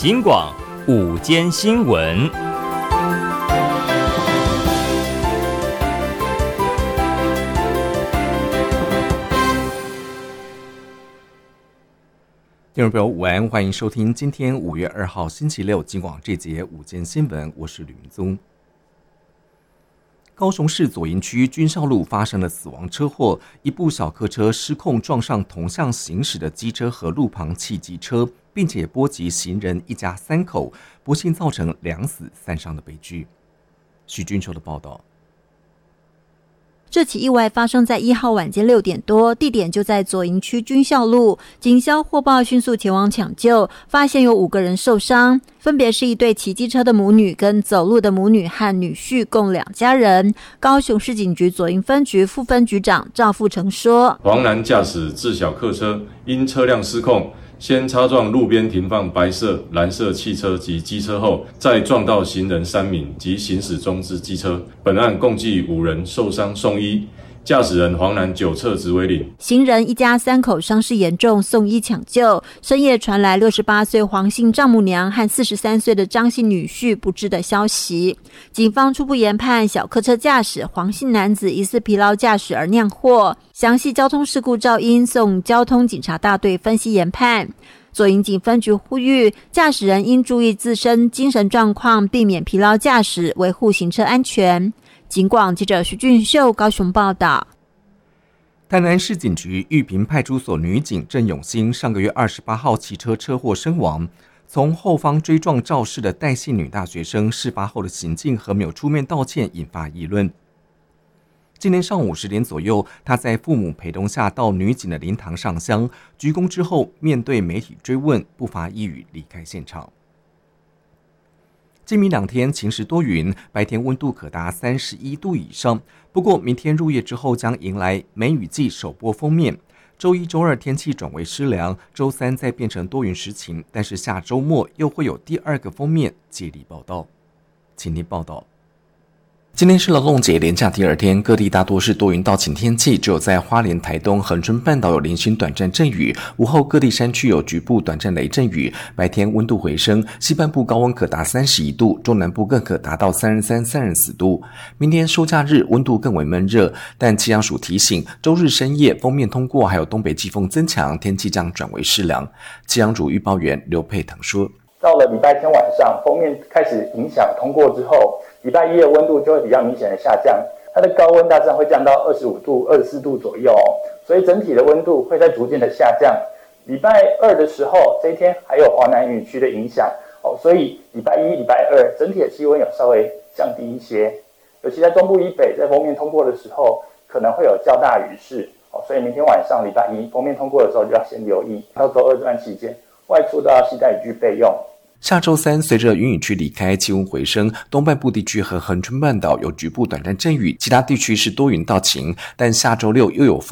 警广午间新闻。听众朋友午安，欢迎收听今天5月2号星期六警广这节午间新闻，我是吕明宗。高雄市左营区军校路发生了死亡车祸，一部小客车失控撞上同向行驶的机车和路旁汽机车，并且波及行人一家3口，不幸造成2死3伤的悲剧。许君秋的报道。 这起意外发生在1号晚间6点多，地点就在左营区军校路。警消获报迅速前往抢救，发现有5个人受伤，分别是一对骑机车的母女跟走路的母女和女婿，共2家人。高雄市警局左营分局副分局长赵富成说： 黄男驾驶自小客车因车辆失控，先擦撞路边停放白色、蓝色汽车及机车后，再撞到行人3名及行驶中之机车。本案共计5人受伤送医，驾驶人黄男9测值为0。 行人一家3口伤势严重，送医抢救。深夜传来68岁黄姓丈母娘和43岁的张姓女婿不治的消息。警方初步研判，小客车驾驶黄姓男子疑似疲劳驾驶而酿祸。详细交通事故肇因送交通警察大队分析研判。左营警分局呼吁驾驶人应注意自身精神状况，避免疲劳驾驶，维护行车安全。警广记者徐俊秀高雄报道。 台南市警局玉屏派出所女警郑永兴上个月28号骑车车祸身亡，从后方追撞肇事的戴姓女大学生，事发后的行径和没有出面道歉引发议论。今天上午10点左右，他在父母陪同下到女警的灵堂上香，鞠躬之后面对媒体追问，不发一语离开现场。今明2天晴时多云，白天温度可达31度以上。不过明天入夜之后将迎来梅雨季首波锋面，周1、周2天气转为湿凉，周3再变成多云时晴，但是下周末又会有第2个锋面接力报道。请听报道。今天是劳动节连假第2天，各地大多是多云到晴天气，只有在花莲、台东、恒春半岛有零星短暂阵雨，午后各地山区有局部短暂雷阵雨。白天温度回升，西半部高温可达31度，中南部更可达到33、34度。明天收假日温度更为闷热，但气象署提醒，周日深夜锋面通过，还有东北季风增强，天气将转为湿凉。气象署预报员刘佩腾说： 到了礼拜天晚上，锋面开始影响通过之后，礼拜1的温度就会比较明显的下降，它的高温大致上会降到25度、24度左右所以整体的温度会在逐渐的下降。礼拜2的时候，这一天还有华南雨区的影响所以礼拜1、礼拜2整体的气温有稍微降低一些，尤其在中部以北，在锋面通过的时候可能会有较大雨势所以明天晚上礼拜1锋面通过的时候就要先留意，到周2这段期间外出都要携带雨具备用。 下周3随着云雨区离开，气温回升，东半部地区和恒春半岛有局部短暂阵雨，其他地区是多云到晴，但下周6又有风